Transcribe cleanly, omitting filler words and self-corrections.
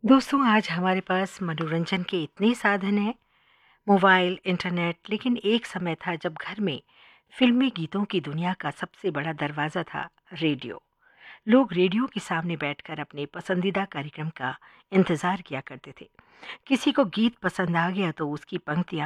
दोस्तों, आज हमारे पास मनोरंजन के इतने साधन हैं, मोबाइल, इंटरनेट, लेकिन एक समय था जब घर में फ़िल्मी गीतों की दुनिया का सबसे बड़ा दरवाज़ा था रेडियो। लोग रेडियो के सामने बैठकर अपने पसंदीदा कार्यक्रम का इंतज़ार किया करते थे। किसी को गीत पसंद आ गया तो उसकी पंक्तियाँ